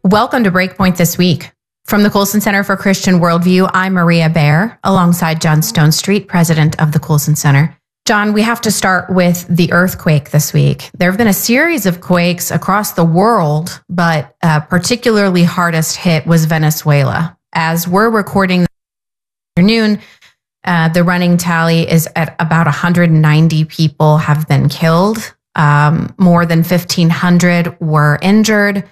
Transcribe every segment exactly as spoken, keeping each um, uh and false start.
Welcome to Breakpoint This Week. From the Colson Center for Christian Worldview, I'm Maria Baer, alongside John Stonestreet, president of the Colson Center. John, we have to start with the earthquake this week. There have been a series of quakes across the world, but uh, particularly hardest hit was Venezuela. As we're recording this afternoon, uh, the running tally is at about one hundred ninety people have been killed. Um, more than fifteen hundred were injured.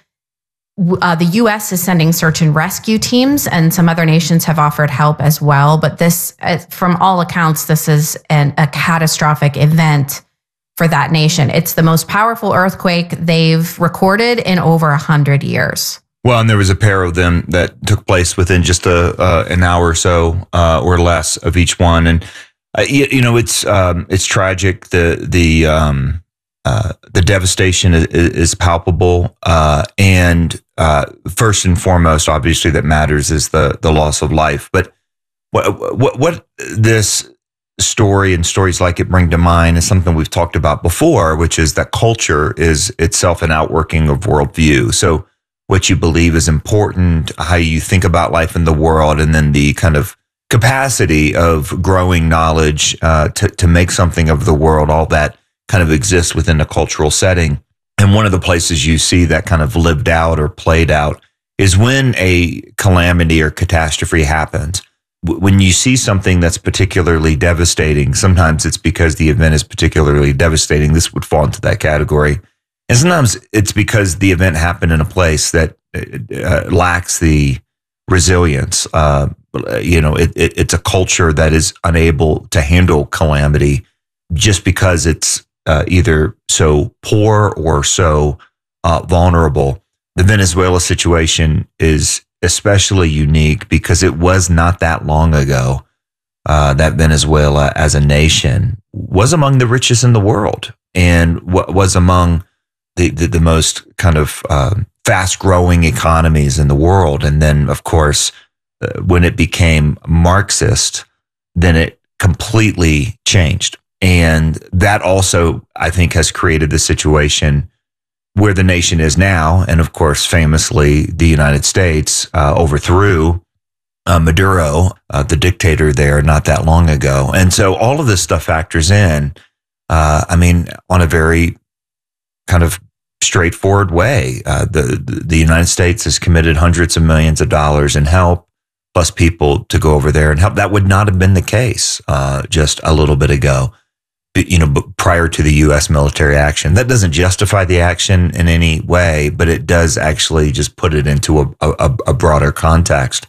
Uh, the U S is sending search and rescue teams, and some other nations have offered help as well. But this, uh, from all accounts, this is an, a catastrophic event for that nation. It's the most powerful earthquake they've recorded in over one hundred years. Well, and there was a pair of them that took place within just a, uh, an hour or so uh, or less of each one. And, uh, you, you know, it's um, it's tragic. The, the, um, uh, the devastation is, is palpable. Uh, and Uh, first and foremost, obviously, that matters is the the loss of life. But what what, what this story and stories like it bring to mind is something we've talked about before, which is that culture is itself an outworking of worldview. So what you believe is important, how you think about life in the world, and then the kind of capacity of growing knowledge uh, to to make something of the world, all that kind of exists within a cultural setting. And one of the places you see that kind of lived out or played out is when a calamity or catastrophe happens. When you see something that's particularly devastating, sometimes it's because the event is particularly devastating. This would fall into that category. And sometimes it's because the event happened in a place that uh, lacks the resilience. Uh, you know, it, it, it's a culture that is unable to handle calamity just because it's Uh, either so poor or so uh, vulnerable. The Venezuela situation is especially unique because it was not that long ago uh, that Venezuela as a nation was among the richest in the world and w- was among the, the, the most kind of uh, fast-growing economies in the world. And then, of course, uh, when it became Marxist, then it completely changed. And that also, I think, has created the situation where the nation is now. And of course, famously, the United States uh, overthrew uh, Maduro, uh, the dictator there, not that long ago. And so all of this stuff factors in, uh, I mean, on a very kind of straightforward way. Uh, the, the United States has committed hundreds of millions of dollars in help, plus people to go over there and help. That would not have been the case uh, just a little bit ago. You know, prior to the U S military action. That doesn't justify the action in any way, but it does actually just put it into a, a, a broader context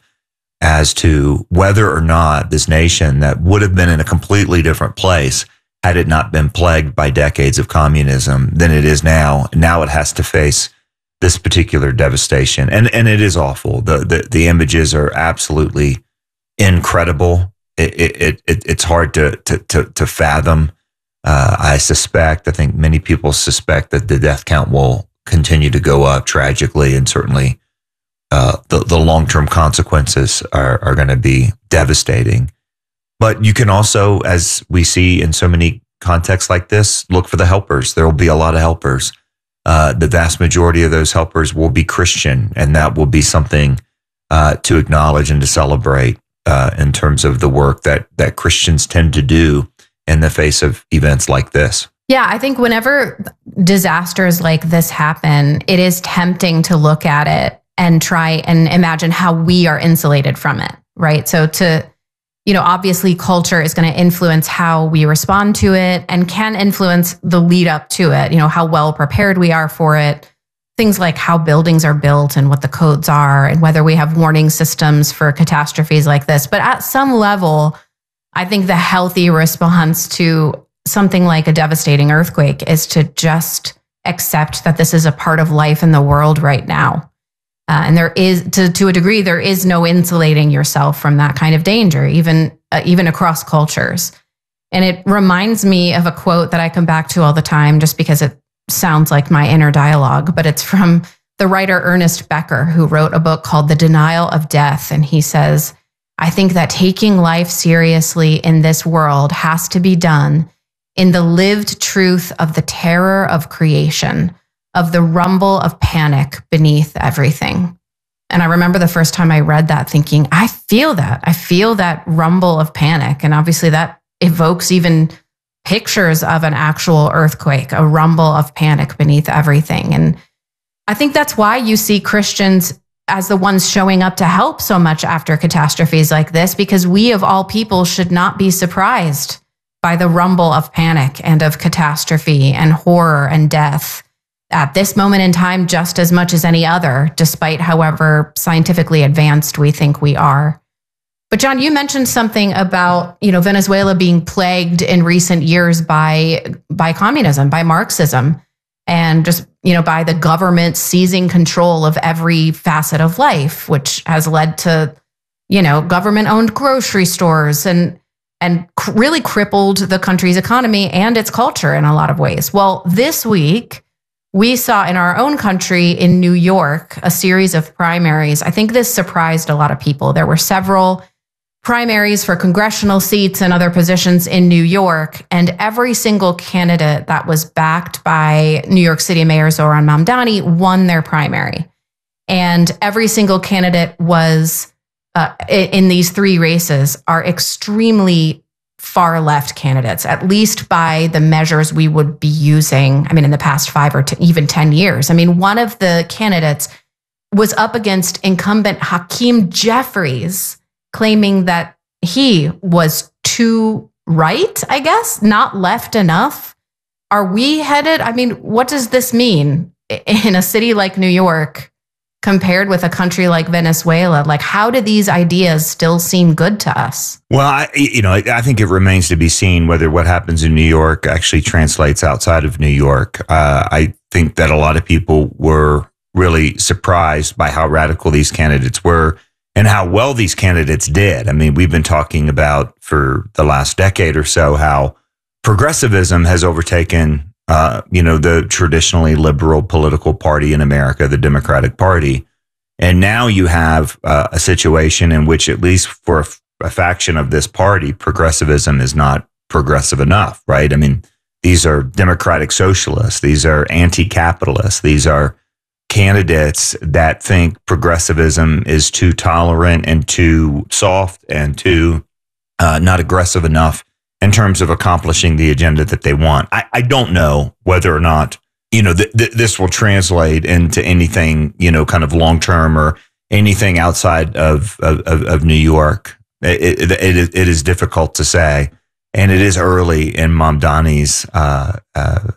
as to whether or not this nation that would have been in a completely different place had it not been plagued by decades of communism than it is now. Now it has to face this particular devastation. And and it is awful. The the, the images are absolutely incredible. It, it, it it's hard to to to, to fathom. Uh, I suspect, I think many people suspect that the death count will continue to go up tragically, and certainly uh, the, the long-term consequences are, are going to be devastating. But you can also, as we see in so many contexts like this, look for the helpers. There will be a lot of helpers. Uh, the vast majority of those helpers will be Christian, and that will be something uh, to acknowledge and to celebrate uh, in terms of the work that that Christians tend to do in the face of events like this. Yeah, I think whenever disasters like this happen, it is tempting to look at it and try and imagine how we are insulated from it, right? So to, you know, obviously culture is going to influence how we respond to it and can influence the lead up to it, you know, how well prepared we are for it, things like how buildings are built and what the codes are and whether we have warning systems for catastrophes like this. But at some level, I think the healthy response to something like a devastating earthquake is to just accept that this is a part of life in the world right now. Uh, and there is, to, to a degree, there is no insulating yourself from that kind of danger, even, uh, even across cultures. And it reminds me of a quote that I come back to all the time just because it sounds like my inner dialogue, but it's from the writer Ernest Becker, who wrote a book called The Denial of Death. And he says, I think that taking life seriously in this world has to be done in the lived truth of the terror of creation, of the rumble of panic beneath everything. And I remember the first time I read that thinking, I feel that. I feel that rumble of panic. And obviously that evokes even pictures of an actual earthquake, a rumble of panic beneath everything. And I think that's why you see Christians as the ones showing up to help so much after catastrophes like this, because we of all people should not be surprised by the rumble of panic and of catastrophe and horror and death at this moment in time, just as much as any other, despite however scientifically advanced we think we are. But John, you mentioned something about, you know, Venezuela being plagued in recent years by, by communism, by Marxism, and just, you know, by the government seizing control of every facet of life, which has led to, you know, government-owned grocery stores and and really crippled the country's economy and its culture in a lot of ways. Well, this week, we saw in our own country in New York a series of primaries. I think this surprised a lot of people. There were several primaries for congressional seats and other positions in New York, and every single candidate that was backed by New York City Mayor Zoran Mamdani won their primary. And every single candidate was, uh, in these three races, are extremely far left candidates, at least by the measures we would be using, I mean, in the past five or t- even ten years. I mean, one of the candidates was up against incumbent Hakeem Jeffries, claiming that he was too right, I guess, not left enough. Are we headed? I mean, what does this mean in a city like New York compared with a country like Venezuela? Like, how do these ideas still seem good to us? Well, I, you know, I think it remains to be seen whether what happens in New York actually translates outside of New York. Uh, I think that a lot of people were really surprised by how radical these candidates were and how well these candidates did. I mean, we've been talking about for the last decade or so how progressivism has overtaken Uh, you know, the traditionally liberal political party in America, the Democratic Party. And now you have uh, a situation in which, at least for a, a faction of this party, progressivism is not progressive enough, right? I mean, these are democratic socialists. These are anti-capitalists. These are candidates that think progressivism is too tolerant and too soft and too uh, not aggressive enough in terms of accomplishing the agenda that they want. I, I don't know whether or not, you know, th- th- this will translate into anything, you know, kind of long-term or anything outside of, of, of New York. It, it, it, is, it is difficult to say. And it is early in Mamdani's uh, uh,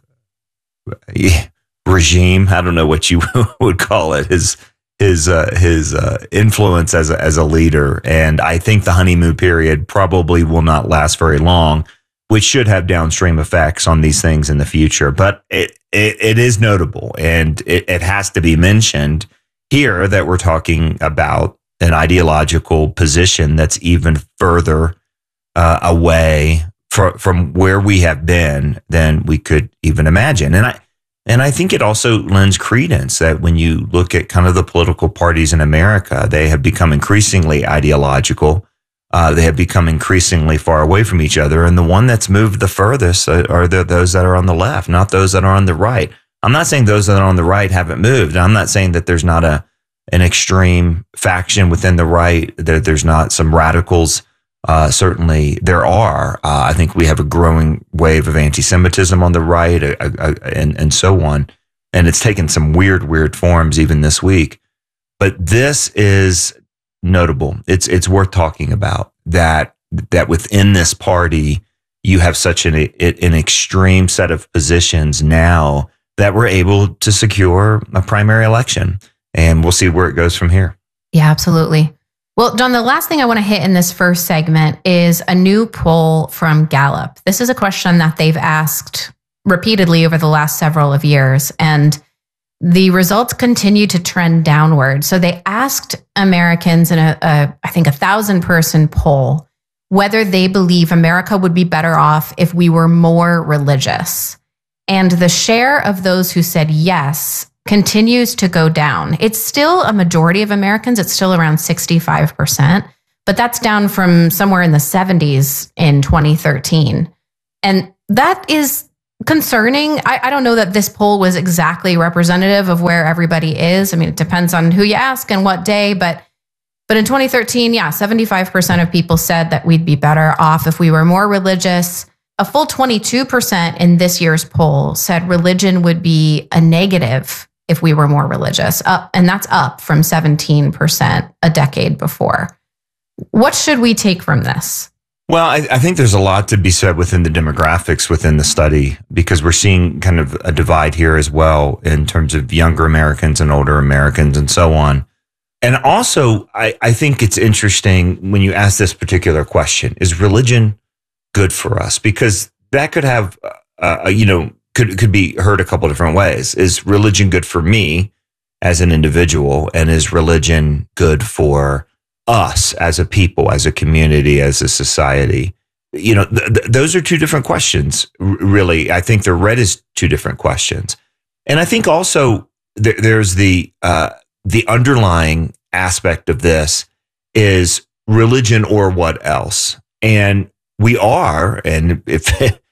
regime. I don't know what you would call it. His his uh, his uh, influence as a, as a leader, and I think the honeymoon period probably will not last very long, which should have downstream effects on these things in the future. But it it, it is notable, and it, it has to be mentioned here that we're talking about an ideological position that's even further uh, away from from where we have been than we could even imagine, and I. And I think it also lends credence that when you look at kind of the political parties in America, they have become increasingly ideological. Uh, they have become increasingly far away from each other. And the one that's moved the furthest are the, those that are on the left, not those that are on the right. I'm not saying those that are on the right haven't moved. I'm not saying that there's not a an extreme faction within the right, that there's not some radicals. Uh, certainly there are. Uh, I think we have a growing wave of anti-Semitism on the right, uh, uh, and, and so on. And it's taken some weird, weird forms even this week. But this is notable. It's it's worth talking about that that within this party, you have such an, an extreme set of positions now that we're able to secure a primary election. And we'll see where it goes from here. Yeah, absolutely. Well, John, the last thing I want to hit in this first segment is a new poll from Gallup. This is a question that they've asked repeatedly over the last several of years, and the results continue to trend downward. So they asked Americans in a, a I think, a thousand person poll whether they believe America would be better off if we were more religious. And the share of those who said yes continues to go down. It's still a majority of Americans. It's still around sixty-five percent, but that's down from somewhere in the seventies in twenty thirteen. And that is concerning. I, I don't know that this poll was exactly representative of where everybody is. I mean, it depends on who you ask and what day, but but in twenty thirteen, yeah, seventy-five percent of people said that we'd be better off if we were more religious. A full twenty-two percent in this year's poll said religion would be a negative if we were more religious, up, and that's up from seventeen percent a decade before. What should we take from this? Well, I, I think there's a lot to be said within the demographics within the study, because we're seeing kind of a divide here as well in terms of younger Americans and older Americans and so on. And also, I, I think it's interesting when you ask this particular question, is religion good for us? Because that could have, uh, you know, could could be heard a couple different ways. Is religion good for me as an individual? And is religion good for us as a people, as a community, as a society? You know, th- th- those are two different questions, r- really. I think they're read as two different questions. And I think also th- there's the uh, the underlying aspect of this is religion or what else? And we are, and if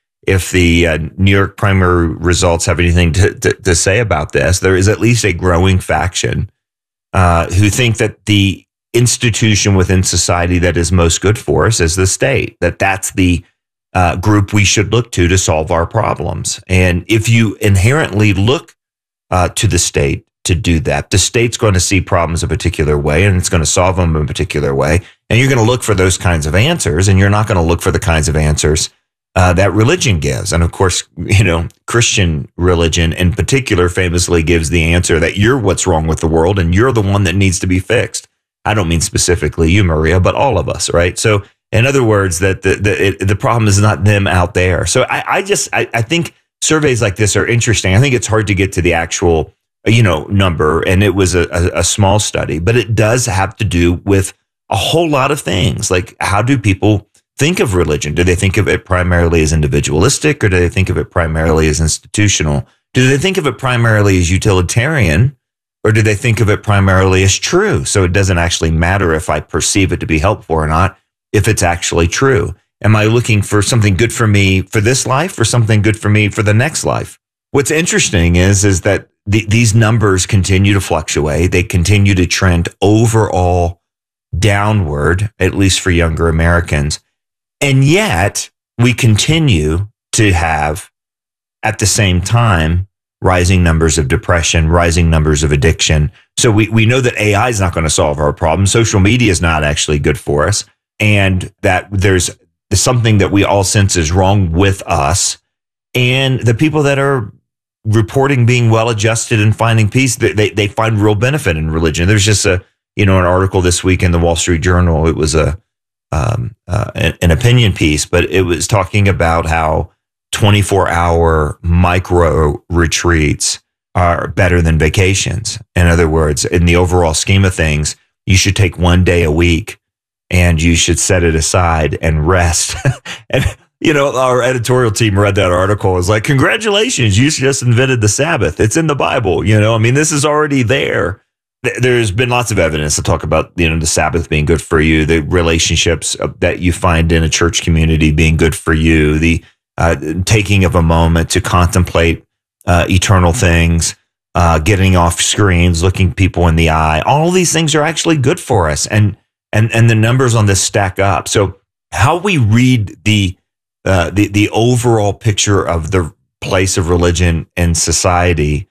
if the uh, New York primary results have anything to, to, to say about this, there is at least a growing faction uh, who think that the institution within society that is most good for us is the state, that that's the uh, group we should look to to solve our problems. And if you inherently look uh, to the state to do that, the state's going to see problems a particular way, and it's going to solve them in a particular way. And you're going to look for those kinds of answers, and you're not going to look for the kinds of answers uh, that religion gives. And of course, you know, Christian religion in particular famously gives the answer that you're what's wrong with the world, and you're the one that needs to be fixed. I don't mean specifically you, Maria, but all of us, right? So in other words, that the the, it, the problem is not them out there. So I, I just, I, I think surveys like this are interesting. I think it's hard to get to the actual, you know, number, and it was a, a, a small study, but it does have to do with a whole lot of things. Like, how do people think of religion? Do they think of it primarily as individualistic, or do they think of it primarily as institutional? Do they think of it primarily as utilitarian, or do they think of it primarily as true? So it doesn't actually matter if I perceive it to be helpful or not, if it's actually true. Am I looking for something good for me for this life, or something good for me for the next life? What's interesting is, is that the, these numbers continue to fluctuate. They continue to trend overall downward, at least for younger Americans. And yet we continue to have, at the same time, rising numbers of depression, rising numbers of addiction. So we, we know that A I is not going to solve our problem. Social media is not actually good for us. And that there's something that we all sense is wrong with us. And the people that are reporting being well-adjusted and finding peace, they, they, they find real benefit in religion. There's just a, you know, an article this week in the Wall Street Journal. It was a, um, uh, an, an opinion piece, but it was talking about how twenty-four hour micro retreats are better than vacations. In other words, in the overall scheme of things, you should take one day a week and you should set it aside and rest. And, you know, our editorial team read that article. It was like, congratulations, you just invented the Sabbath. It's in the Bible. You know, I mean, this is already there. There's been lots of evidence to talk about, you know, the Sabbath being good for you, the relationships that you find in a church community being good for you, the Uh, taking of a moment to contemplate uh, eternal things, uh, getting off screens, looking people in the eye. All these things are actually good for us, and and and the numbers on this stack up. So how we read the uh, the the overall picture of the place of religion in society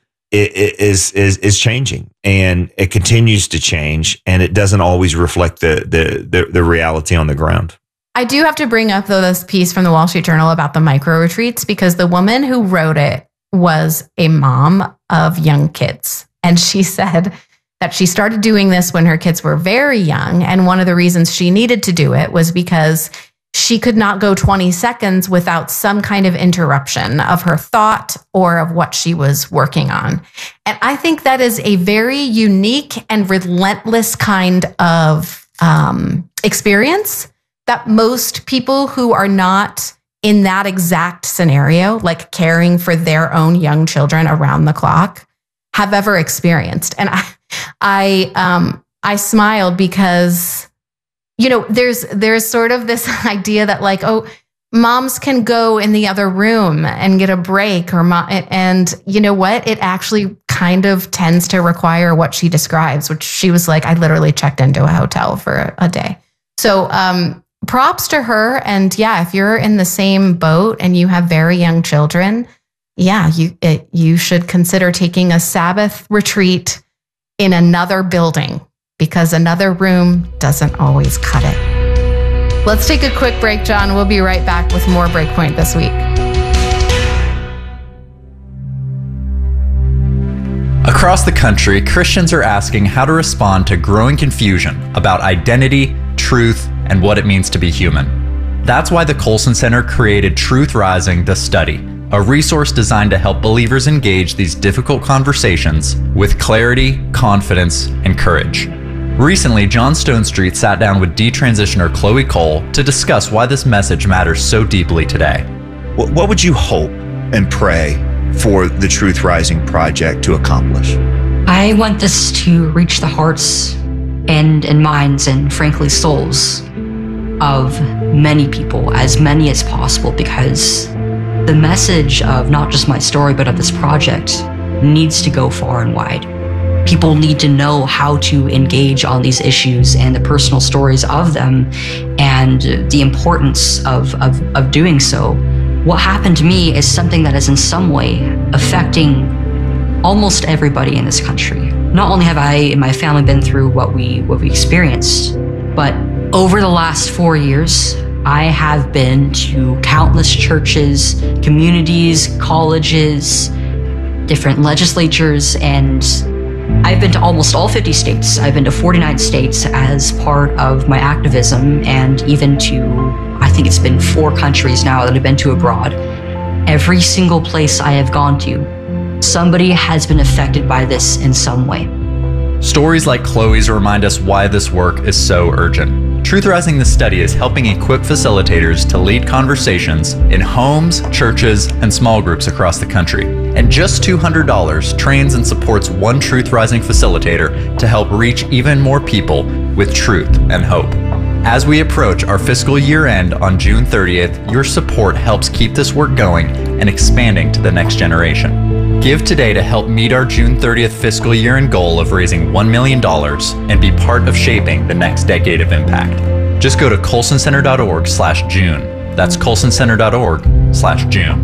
is is is changing, and it continues to change, and it doesn't always reflect the the the, the reality on the ground. I do have to bring up, though, this piece from the Wall Street Journal about the micro retreats, because the woman who wrote it was a mom of young kids. And she said that she started doing this when her kids were very young. And one of the reasons she needed to do it was because she could not go twenty seconds without some kind of interruption of her thought or of what she was working on. And I think that is a very unique and relentless kind of um, experience that most people who are not in that exact scenario, like caring for their own young children around the clock, have ever experienced. And I, I, um, I smiled because, you know, there's there's sort of this idea that, like, oh, moms can go in the other room and get a break, or mo- and you know what? It actually kind of tends to require what she describes, which she was like, I literally checked into a hotel for a, a day. So um, props to her. And yeah, if you're in the same boat and you have very young children, yeah, you it, you should consider taking a Sabbath retreat in another building, because another room doesn't always cut it. Let's take a quick break, John. We'll be right back with more Breakpoint this week. Across the country, Christians are asking how to respond to growing confusion about identity, truth, and what it means to be human. That's why the Colson Center created Truth Rising: The Study, a resource designed to help believers engage these difficult conversations with clarity, confidence, and courage. Recently, John Stonestreet sat down with detransitioner Chloe Cole to discuss why this message matters so deeply today. What would you hope and pray for the Truth Rising project to accomplish? I want this to reach the hearts and, and minds and frankly souls of many people, as many as possible, because the message of not just my story, but of this project needs to go far and wide. People need to know how to engage on these issues and the personal stories of them, and the importance of, of, of doing so. What happened to me is something that is in some way affecting almost everybody in this country. Not only have I and my family been through what we what we experienced, but over the last four years, I have been to countless churches, communities, colleges, different legislatures, and I've been to almost all fifty states. I've been to forty-nine states as part of my activism, and even to, I think it's been four countries now that I've been to abroad. Every single place I have gone to, somebody has been affected by this in some way. Stories like Chloe's remind us why this work is so urgent. Truth Rising: The Study is helping equip facilitators to lead conversations in homes, churches, and small groups across the country. And just two hundred dollars trains and supports one Truth Rising facilitator to help reach even more people with truth and hope. As we approach our fiscal year end on June thirtieth, your support helps keep this work going and expanding to the next generation. Give today to help meet our June thirtieth fiscal year end goal of raising one million dollars and be part of shaping the next decade of impact. Just go to colsoncenter.org slash June. That's colsoncenter.org slash June.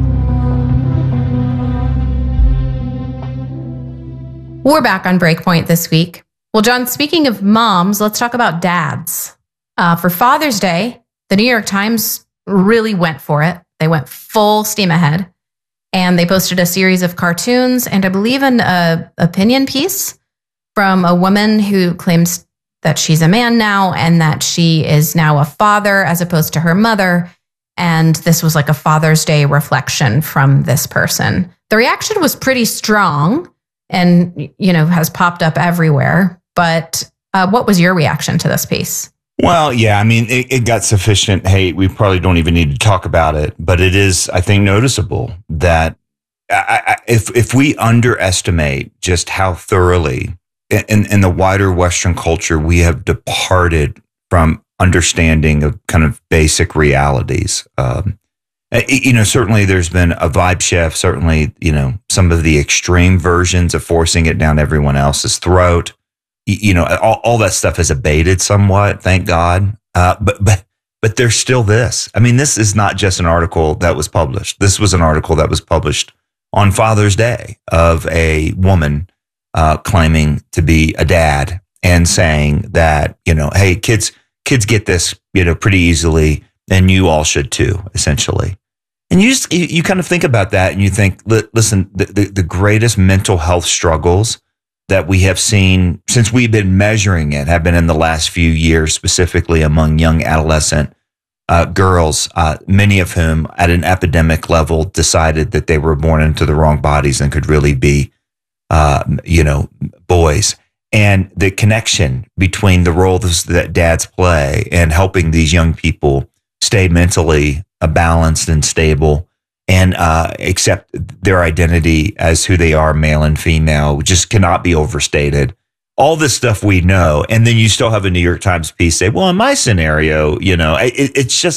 We're back on Breakpoint this week. Well, John, speaking of moms, let's talk about dads. Uh, for Father's Day, the New York Times really went for it. They went full steam ahead, and they posted a series of cartoons and I believe an uh, opinion piece from a woman who claims that she's a man now and that she is now a father as opposed to her mother. And this was like a Father's Day reflection from this person. The reaction was pretty strong and, you know, has popped up everywhere. But uh, what was your reaction to this piece? Well, yeah, I mean, it, it got sufficient hate. We probably don't even need to talk about it, but it is, I think, noticeable that I, I, if if we underestimate just how thoroughly in, in the wider Western culture we have departed from understanding of kind of basic realities. Um, you know, certainly there's been a vibe shift, certainly, you know, some of the extreme versions of forcing it down everyone else's throat. You know, all, all that stuff has abated somewhat, thank God. Uh, but but but there's still this. I mean, this is not just an article that was published. This was an article that was published on Father's Day of a woman uh, claiming to be a dad and saying that, you know, hey, kids kids get this, you know, pretty easily, and you all should too, essentially. And you just you, you kind of think about that, and you think, listen, the, the, the greatest mental health struggles that we have seen since we've been measuring it have been in the last few years, specifically among young adolescent uh, girls, uh, many of whom at an epidemic level decided that they were born into the wrong bodies and could really be, uh, you know, boys. And the connection between the roles that dads play and helping these young people stay mentally uh, balanced and stable and uh, accept their identity as who they are, male and female, just cannot be overstated. All this stuff we know. And then you still have a New York Times piece say, well, in my scenario, you know, it, it's just,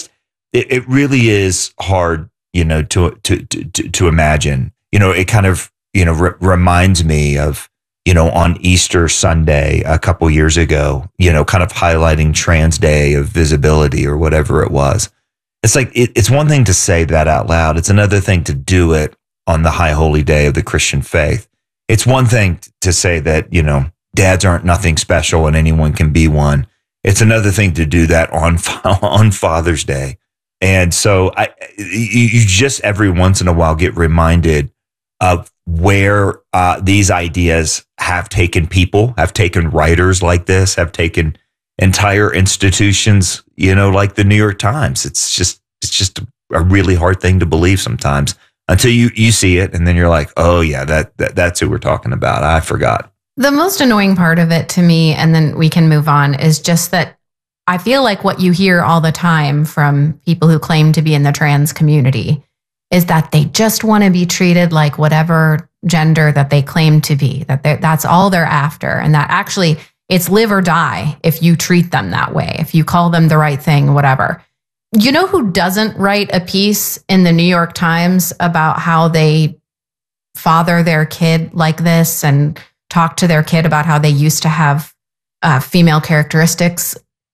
it, it really is hard, you know, to, to, to, to imagine. You know, it kind of, you know, re- reminds me of, you know, on Easter Sunday a couple years ago, you know, kind of highlighting Trans Day of Visibility or whatever it was. It's like, it, it's one thing to say that out loud. It's another thing to do it on the high holy day of the Christian faith. It's one thing to say that, you know, dads aren't nothing special and anyone can be one. It's another thing to do that on, on Father's Day. And so I, you just every once in a while get reminded of where uh, these ideas have taken people, have taken writers like this, have taken entire institutions, you know, like the New York Times. It's just, it's just a really hard thing to believe sometimes until you, you see it. And then you're like, oh yeah, that, that that's who we're talking about. I forgot. The most annoying part of it to me, and then we can move on, is just that I feel like what you hear all the time from people who claim to be in the trans community is that they just want to be treated like whatever gender that they claim to be, that that's all they're after. And that actually it's live or die if you treat them that way, if you call them the right thing, whatever. You know who doesn't write a piece in the New York Times about how they father their kid like this and talk to their kid about how they used to have uh, female characteristics?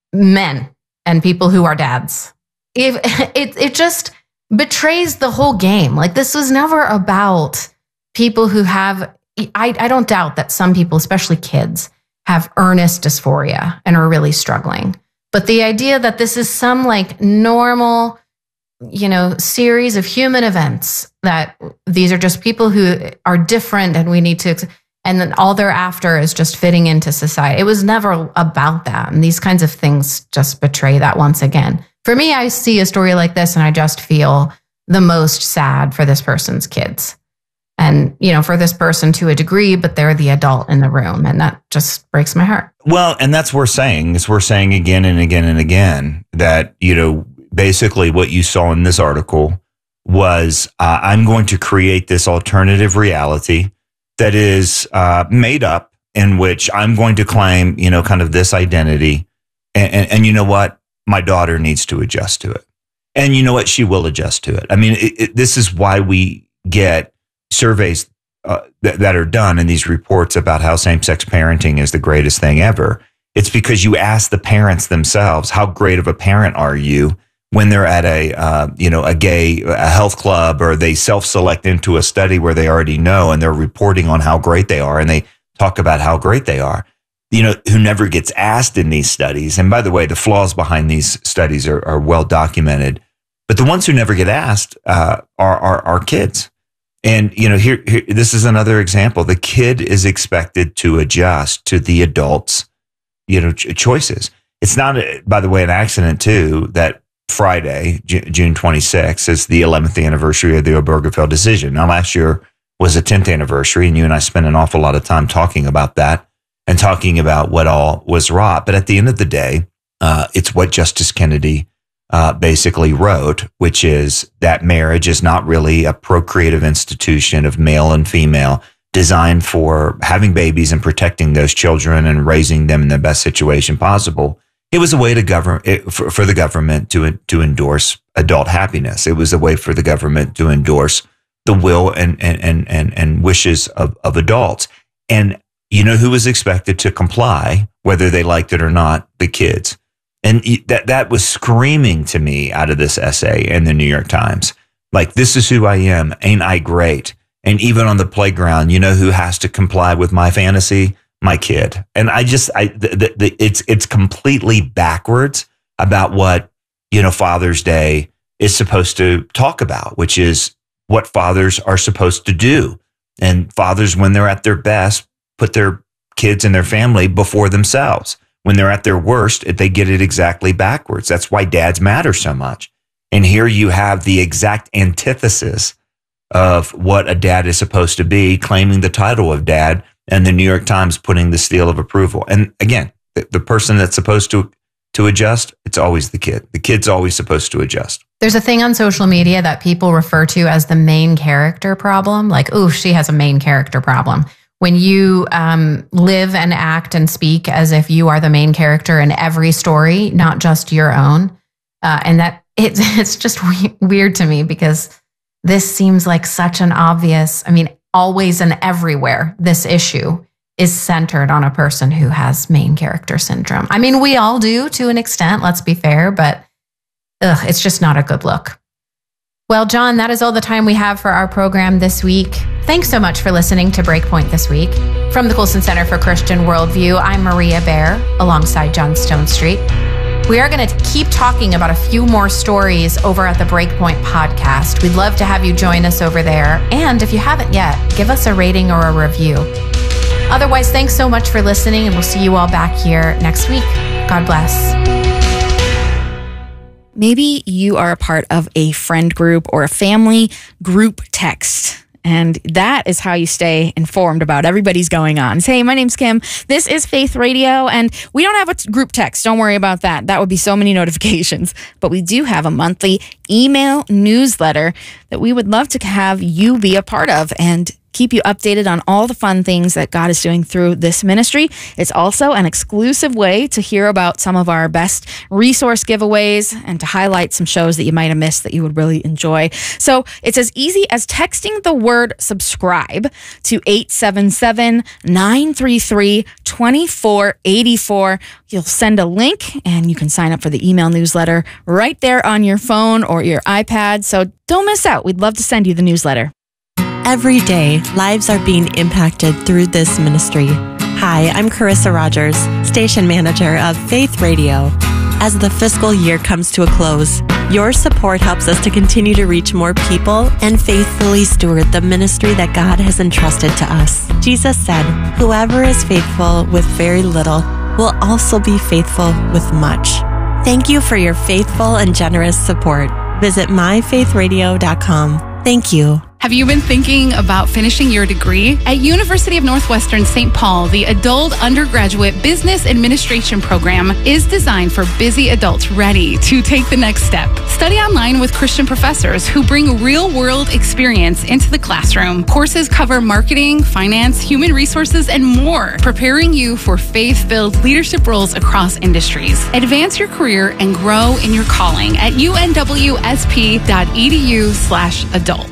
Men and people who are dads. If it, it just betrays the whole game. Like, this was never about people who have, I, I don't doubt that some people, especially kids, have earnest dysphoria and are really struggling. But the idea that this is some like normal, you know, series of human events, that these are just people who are different and we need to, and then all they're after is just fitting into society. It was never about that. And these kinds of things just betray that once again. For me, I see a story like this and I just feel the most sad for this person's kids. And, you know, for this person to a degree, but they're the adult in the room. And that just breaks my heart. Well, and that's what we're saying, is we're saying again and again and again that, you know, basically what you saw in this article was uh, I'm going to create this alternative reality that is uh, made up, in which I'm going to claim, you know, kind of this identity. And, and, and you know what? My daughter needs to adjust to it. And you know what? She will adjust to it. I mean, it, it, this is why we get surveys uh, th- that are done in these reports about how same-sex parenting is the greatest thing ever. It's because you ask the parents themselves, how great of a parent are you, when they're at a, uh, you know, a gay a health club, or they self-select into a study where they already know and they're reporting on how great they are, and they talk about how great they are. You know, who never gets asked in these studies. And by the way, the flaws behind these studies are, are well documented. But the ones who never get asked uh, are, are are kids. And, you know, here, here, this is another example. The kid is expected to adjust to the adult's, you know, ch- choices. It's not, by the way, an accident, too, that Friday, J- June twenty-sixth, is the eleventh anniversary of the Obergefell decision. Now, last year was the tenth anniversary, and you and I spent an awful lot of time talking about that and talking about what all was wrought. But at the end of the day, uh, it's what Justice Kennedy uh, basically wrote, which is that marriage is not really a procreative institution of male and female designed for having babies and protecting those children and raising them in the best situation possible. It was a way to govern it, for, for the government to to endorse adult happiness. It was a way for the government to endorse the will and and and and, and wishes of, of adults. And you know who was expected to comply, whether they liked it or not? The kids. And that that was screaming to me out of this essay in the New York Times. Like, this is who I am. Ain't I great? And even on the playground, you know who has to comply with my fantasy? My kid. And I just, I, the, the, the, it's, it's completely backwards about what, you know, Father's Day is supposed to talk about, which is what fathers are supposed to do. And fathers, when they're at their best, put their kids and their family before themselves. When they're at their worst, they get it exactly backwards. That's why dads matter so much. And here you have the exact antithesis of what a dad is supposed to be, claiming the title of dad, and the New York Times putting the seal of approval. And again, the, the person that's supposed to to adjust, it's always the kid. The kid's always supposed to adjust. There's a thing on social media that people refer to as the main character problem. Like, oh, she has a main character problem. When you um, live and act and speak as if you are the main character in every story, not just your own. Uh, and that it, it's just we- weird to me because this seems like such an obvious, I mean, always and everywhere, this issue is centered on a person who has main character syndrome. I mean, we all do to an extent, let's be fair, but ugh, it's just not a good look. Well, John, that is all the time we have for our program this week. Thanks so much for listening to Breakpoint this week. From the Colson Center for Christian Worldview, I'm Maria Bear, alongside John Stone Street. We are going to keep talking about a few more stories over at the Breakpoint podcast. We'd love to have you join us over there. And if you haven't yet, give us a rating or a review. Otherwise, thanks so much for listening, and we'll see you all back here next week. God bless. Maybe you are a part of a friend group or a family group text. And that is how you stay informed about everybody's going on. Hey, my name's Kim. This is Faith Radio, and we don't have a group text. Don't worry about that. That would be so many notifications. But we do have a monthly email newsletter that we would love to have you be a part of and keep you updated on all the fun things that God is doing through this ministry. It's also an exclusive way to hear about some of our best resource giveaways and to highlight some shows that you might have missed that you would really enjoy. So it's as easy as texting the word subscribe to eight seven seven, nine three three, two four eight four. You'll send a link and you can sign up for the email newsletter right there on your phone or your iPad. So don't miss out. We'd love to send you the newsletter. Every day, lives are being impacted through this ministry. Hi, I'm Carissa Rogers, station manager of Faith Radio. As the fiscal year comes to a close, your support helps us to continue to reach more people and faithfully steward the ministry that God has entrusted to us. Jesus said, "Whoever is faithful with very little will also be faithful with much." Thank you for your faithful and generous support. Visit my faith radio dot com. Thank you. Have you been thinking about finishing your degree? At University of Northwestern Saint Paul, the Adult Undergraduate Business Administration program is designed for busy adults ready to take the next step. Study online with Christian professors who bring real-world experience into the classroom. Courses cover marketing, finance, human resources, and more, preparing you for faith-filled leadership roles across industries. Advance your career and grow in your calling at U N W S P dot E D U slash adult.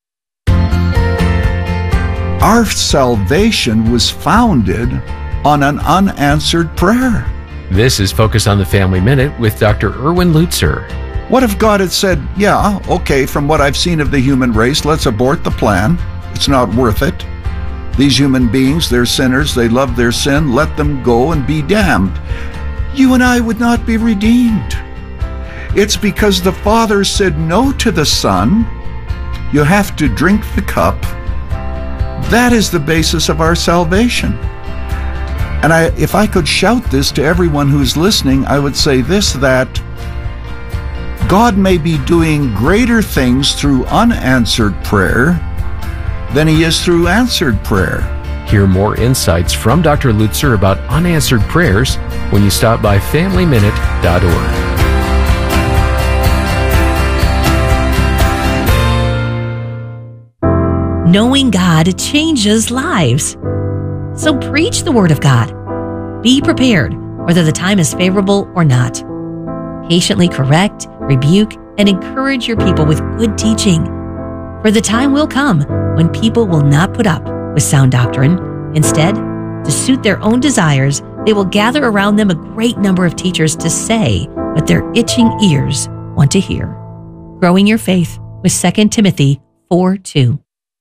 Our salvation was founded on an unanswered prayer. This is Focus on the Family Minute with Doctor Erwin Lutzer. What if God had said, yeah, okay, from what I've seen of the human race, let's abort the plan. It's not worth it. These human beings, they're sinners, they love their sin, let them go and be damned. You and I would not be redeemed. It's because the Father said no to the Son. You have to drink the cup. That is the basis of our salvation. And I, if I could shout this to everyone who's listening, I would say this, that God may be doing greater things through unanswered prayer than he is through answered prayer. Hear more insights from Doctor Lutzer about unanswered prayers when you stop by family minute dot org. Knowing God changes lives. So preach the Word of God. Be prepared, whether the time is favorable or not. Patiently correct, rebuke, and encourage your people with good teaching. For the time will come when people will not put up with sound doctrine. Instead, to suit their own desires, they will gather around them a great number of teachers to say what their itching ears want to hear. Growing your faith with Second Timothy four two.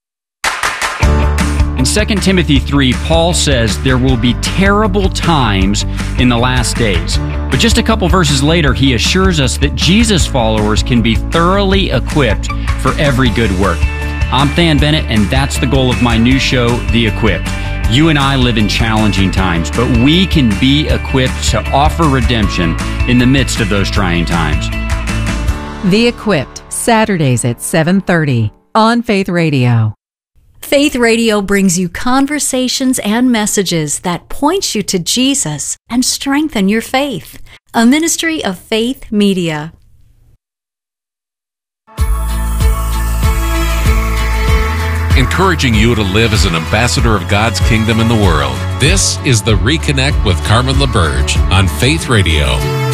In Second Timothy three, Paul says there will be terrible times in the last days. But just a couple verses later, he assures us that Jesus followers can be thoroughly equipped for every good work. I'm Than Bennett, and that's the goal of my new show, The Equipped. You and I live in challenging times, but we can be equipped to offer redemption in the midst of those trying times. The Equipped, Saturdays at seven thirty on Faith Radio. Faith Radio brings you conversations and messages that point you to Jesus and strengthen your faith. A ministry of Faith Media. Encouraging you to live as an ambassador of God's kingdom in the world. This is the Reconnect with Carmen LaBerge on Faith Radio.